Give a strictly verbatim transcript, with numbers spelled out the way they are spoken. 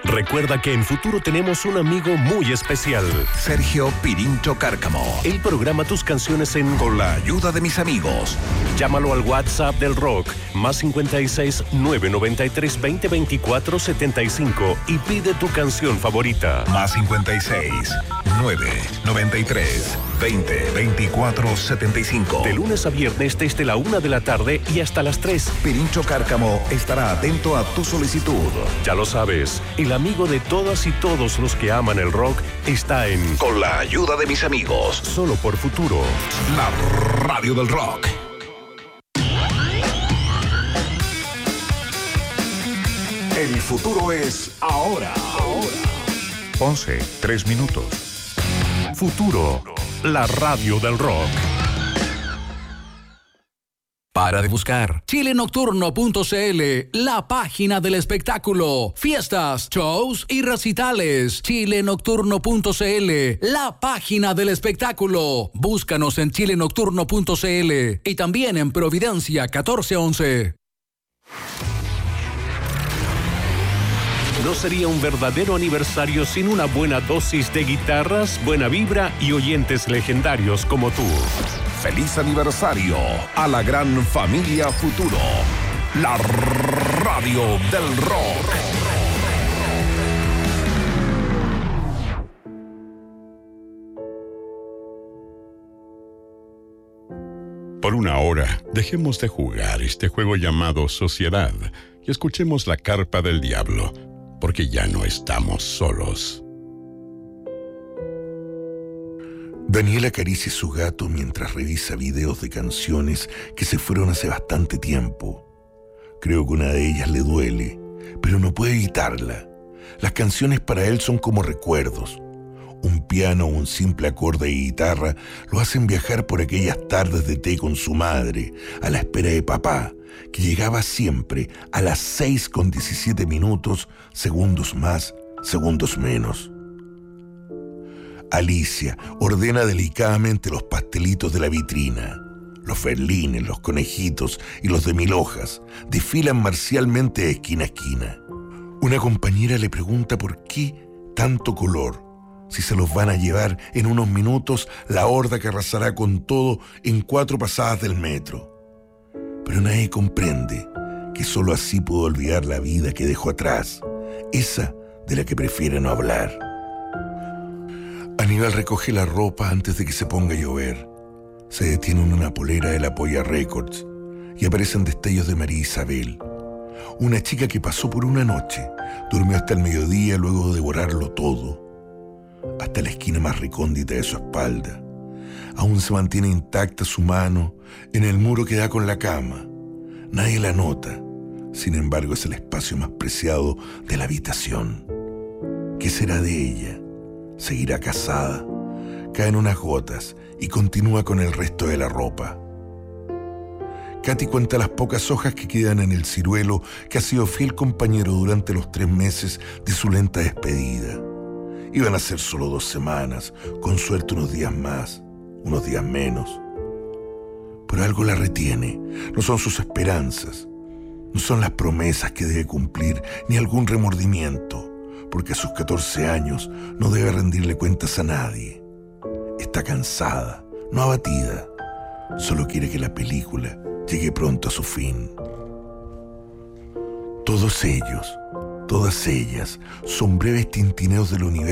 Recuerda que en Futuro tenemos un amigo muy especial. Sergio Pirincho Cárcamo. Él programa tus canciones en Con la ayuda de mis amigos. Llámalo al WhatsApp del rock, más cincuenta y seis, nueve noventa y tres, veinte, veinticuatro, setenta y cinco y pide tu canción favorita. Más cincuenta y seis, nueve noventa y tres, veinte, veinticuatro, setenta y cinco. De lunes a viernes desde la una de la tarde y hasta las tres. Pirincho Cárcamo estará atento a tu solicitud. Ya lo sabes, el amigo de todas y todos los que aman el rock está en Con la ayuda de mis amigos. Solo por Futuro. La radio del rock. El futuro es ahora. once, tres minutos. Futuro, la radio del rock. Para de buscar chile nocturno punto c l, la página del espectáculo. Fiestas, shows y recitales. chile nocturno punto c l, la página del espectáculo. Búscanos en chile nocturno punto c l y también en Providencia catorce once. No sería un verdadero aniversario sin una buena dosis de guitarras, buena vibra y oyentes legendarios como tú. Feliz aniversario a la gran familia Futuro. La radio del rock. Por una hora, dejemos de jugar este juego llamado sociedad y escuchemos la carpa del diablo, porque ya no estamos solos. Daniel acaricia a su gato mientras revisa videos de canciones que se fueron hace bastante tiempo. Creo que una de ellas le duele, pero no puede evitarla. Las canciones para él son como recuerdos. Un piano o un simple acorde de guitarra lo hacen viajar por aquellas tardes de té con su madre, a la espera de papá, que llegaba siempre a las seis con diecisiete minutos, segundos más, segundos menos. Alicia ordena delicadamente los pastelitos de la vitrina. Los berlines, los conejitos y los de mil hojas desfilan marcialmente de esquina a esquina. Una compañera le pregunta por qué tanto color, si se los van a llevar en unos minutos la horda que arrasará con todo en cuatro pasadas del metro. Pero nadie comprende que solo así pudo olvidar la vida que dejó atrás, esa de la que prefiere no hablar. Aníbal recoge la ropa antes de que se ponga a llover. Se detiene en una polera de la Polla Records y aparecen destellos de María Isabel, una chica que pasó por una noche, durmió hasta el mediodía luego de devorarlo todo, hasta la esquina más recóndita de su espalda. Aún se mantiene intacta su mano en el muro que da con la cama. Nadie la nota, sin embargo es el espacio más preciado de la habitación. ¿Qué será de ella? ¿Seguirá casada? Caen unas gotas y continúa con el resto de la ropa. Katy cuenta las pocas hojas que quedan en el ciruelo que ha sido fiel compañero durante los tres meses de su lenta despedida. Iban a ser solo dos semanas, con suerte unos días más, unos días menos. Pero algo la retiene, no son sus esperanzas, no son las promesas que debe cumplir, ni algún remordimiento, porque a sus catorce años no debe rendirle cuentas a nadie. Está cansada, no abatida, solo quiere que la película llegue pronto a su fin. Todos ellos, todas ellas, son breves tintineos del universo